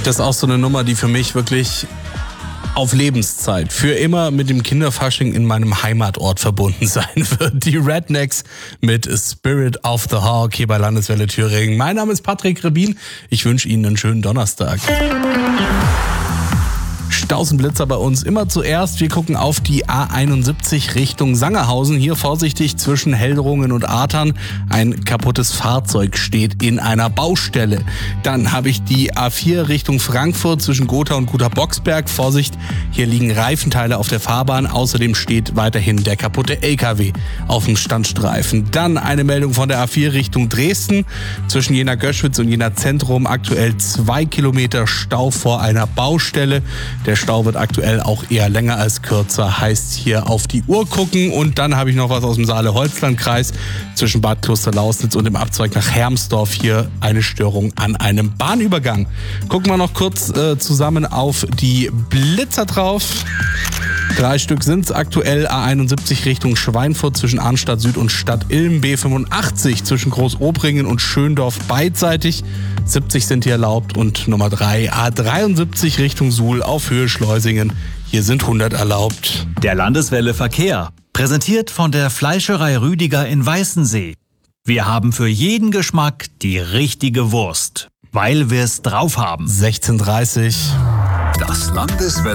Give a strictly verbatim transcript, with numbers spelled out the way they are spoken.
Das ist auch so eine Nummer, die für mich wirklich auf Lebenszeit für immer mit dem Kinderfasching in meinem Heimatort verbunden sein wird. Die Rednecks mit Spirit of the Hawk hier bei Landeswelle Thüringen. Mein Name ist Patrick Rebin. Ich wünsche Ihnen einen schönen Donnerstag. Stausenblitzer bei uns immer zuerst. Wir gucken auf die A einundsiebzig Richtung Sangerhausen. Hier vorsichtig zwischen Heldrungen und Artern. Ein kaputtes Fahrzeug steht in einer Baustelle. Dann habe ich die A vier Richtung Frankfurt zwischen Gotha und Guter Boxberg. Vorsicht, hier liegen Reifenteile auf der Fahrbahn. Außerdem steht weiterhin der kaputte L K W auf dem Standstreifen. Dann eine Meldung von der A vier Richtung Dresden. Zwischen Jena-Göschwitz und Jena-Zentrum aktuell zwei Kilometer Stau vor einer Baustelle. Der Stau wird aktuell auch eher länger als kürzer, heißt hier auf die Uhr gucken. Und dann habe ich noch was aus dem Saale-Holzland-Kreis zwischen Bad Klosterlausnitz und dem Abzweig nach Hermsdorf. Hier eine Störung an einem Bahnübergang. Gucken wir noch kurz äh, zusammen auf die Blitzer drauf. Drei Stück sind es aktuell. A einundsiebzig Richtung Schweinfurt zwischen Arnstadt Süd und Stadt Ilm. B fünfundachtzig zwischen Großobringen und Schöndorf beidseitig. siebzig sind hier erlaubt. Und Nummer drei A dreiundsiebzig Richtung Suhl auf Höhe Schleusingen. Hier sind hundert erlaubt. Der Landeswelle Verkehr. Präsentiert von der Fleischerei Rüdiger in Weißensee. Wir haben für jeden Geschmack die richtige Wurst. Weil wir es drauf haben. sechzehn Uhr dreißig. Das Landeswelle